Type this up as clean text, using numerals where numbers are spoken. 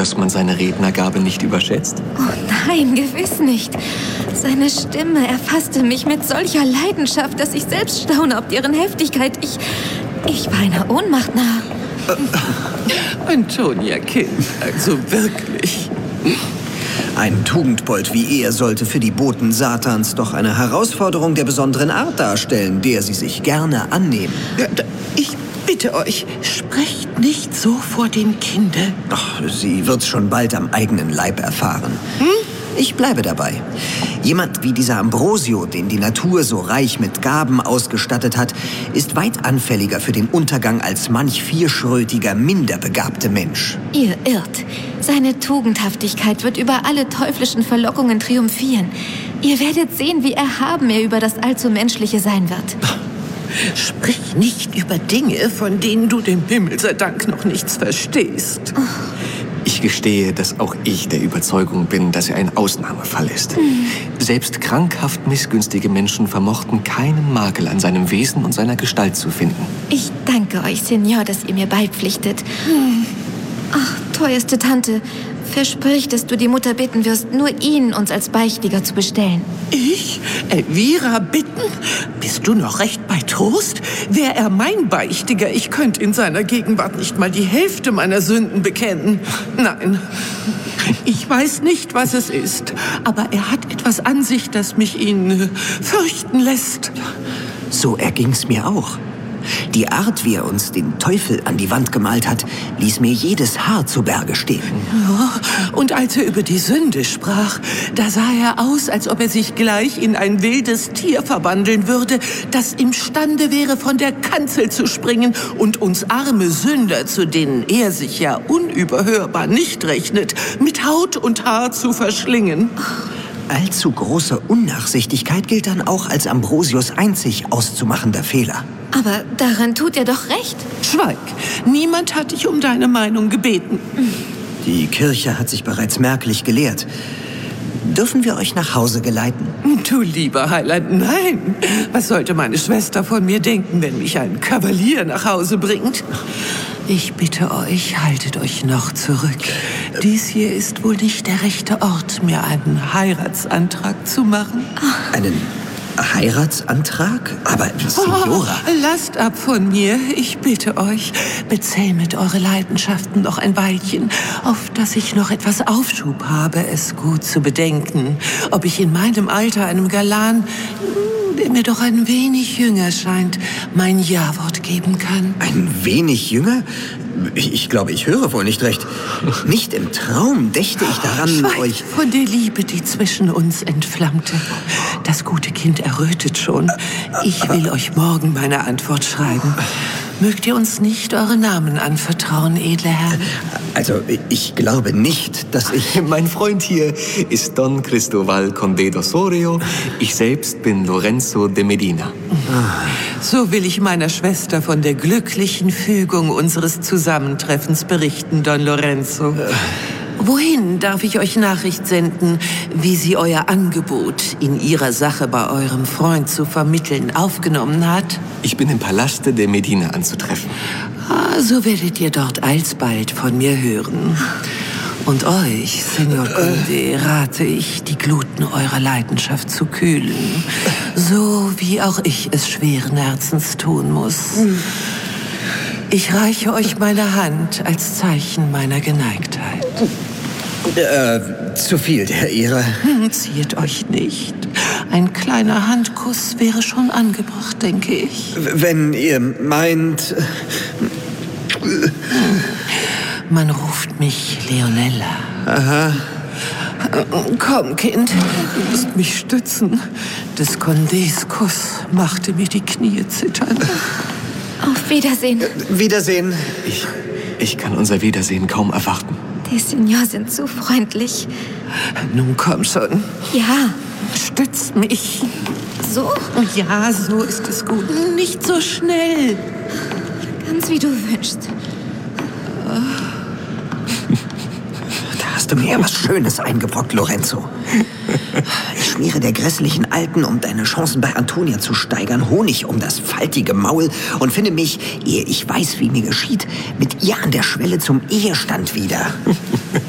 dass man seine Rednergabe nicht überschätzt? Oh nein, gewiss nicht. Seine Stimme erfasste mich mit solcher Leidenschaft, dass ich selbst staune ob deren Heftigkeit. Ich war einer Ohnmacht nah. Antonia, Kind, also wirklich. Ein Tugendbold wie er sollte für die Boten Satans doch eine Herausforderung der besonderen Art darstellen, der sie sich gerne annehmen. Ich bitte euch, sprecht nicht so vor den Kindern. Ach, sie wird's schon bald am eigenen Leib erfahren. Ich bleibe dabei. Jemand wie dieser Ambrosio, den die Natur so reich mit Gaben ausgestattet hat, ist weit anfälliger für den Untergang als manch vierschrötiger, minder begabte Mensch. Ihr irrt. Seine Tugendhaftigkeit wird über alle teuflischen Verlockungen triumphieren. Ihr werdet sehen, wie erhaben er über das allzu Menschliche sein wird. Sprich nicht über Dinge, von denen du dem Himmel sei Dank noch nichts verstehst. Ich gestehe, dass auch ich der Überzeugung bin, dass er ein Ausnahmepfall ist. Selbst krankhaft missgünstige Menschen vermochten keinen Makel an seinem Wesen und seiner Gestalt zu finden. Ich danke euch, Senior, dass ihr mir beipflichtet. Ach, teuerste Tante, versprich, dass du die Mutter bitten wirst, nur ihn uns als Beichtiger zu bestellen. Ich? Elvira bitten? Bist du noch recht bei Trost? Wär er mein Beichtiger, ich könnte in seiner Gegenwart nicht mal die Hälfte meiner Sünden bekennen. Nein, ich weiß nicht, was es ist, aber er hat etwas an sich, das mich ihn fürchten lässt. So erging's mir auch. Die Art, wie er uns den Teufel an die Wand gemalt hat, ließ mir jedes Haar zu Berge stehen. Ja, und als er über die Sünde sprach, da sah er aus, als ob er sich gleich in ein wildes Tier verwandeln würde, das imstande wäre, von der Kanzel zu springen und uns arme Sünder, zu denen er sich ja unüberhörbar nicht rechnet, mit Haut und Haar zu verschlingen. Allzu große Unnachsichtigkeit gilt dann auch als Ambrosius einzig auszumachender Fehler. Aber daran tut er doch recht. Schweig, niemand hat dich um deine Meinung gebeten. Die Kirche hat sich bereits merklich gelehrt. Dürfen wir euch nach Hause geleiten? Du lieber Heiland, nein. Was sollte meine Schwester von mir denken, wenn mich ein Kavalier nach Hause bringt? Ich bitte euch, haltet euch noch zurück. Dies hier ist wohl nicht der rechte Ort, mir einen Heiratsantrag zu machen. Einen Heiratsantrag? Aber, Signora... Lasst ab von mir, ich bitte euch. Bezähmet eure Leidenschaften noch ein Weilchen, auf dass ich noch etwas Aufschub habe, es gut zu bedenken, ob ich in meinem Alter einem Galan, der mir doch ein wenig jünger scheint, mein Ja-Wort geben kann. Ein wenig jünger? Ich glaube, ich höre wohl nicht recht. Nicht im Traum dächte ich daran, Schweigt euch... von der Liebe, die zwischen uns entflammte. Das gute Kind errötet schon. Ich will euch morgen meine Antwort schreiben. Mögt ihr uns nicht eure Namen anvertrauen, edle Herren? Also, ich glaube nicht, dass ich... Mein Freund hier ist Don Cristoval Conde d'Osorio. Ich selbst bin Lorenzo de Medina. So will ich meiner Schwester von der glücklichen Fügung unseres Zusammentreffens berichten, Don Lorenzo. Wohin darf ich euch Nachricht senden, wie sie euer Angebot in ihrer Sache bei eurem Freund zu vermitteln aufgenommen hat? Ich bin im Palaste de Medina anzutreffen. So werdet ihr dort alsbald von mir hören. Und euch, Senor Conde, rate ich, die Gluten eurer Leidenschaft zu kühlen, so wie auch ich es schweren Herzens tun muss. Ich reiche euch meine Hand als Zeichen meiner Geneigtheit. Zu viel der Ehre. Ziert euch nicht. Ein kleiner Handkuss wäre schon angebracht, denke ich. Wenn ihr meint... Man ruft mich Leonella. Aha. Komm, Kind, du musst mich stützen. Des Condés Kuss machte mir die Knie zittern. Auf Wiedersehen. Wiedersehen. Ich kann unser Wiedersehen kaum erwarten. Die Senior sind zu freundlich. Nun komm schon. Ja. Stützt mich. So? Ja, so ist es gut. Nicht so schnell. Ganz wie du wünschst. Da hast du mir was Schönes eingebrockt, Lorenzo. Ich schmiere der grässlichen Alten, um deine Chancen bei Antonia zu steigern, Honig um das faltige Maul und finde mich, ehe ich weiß, wie mir geschieht, mit ihr an der Schwelle zum Ehestand wieder.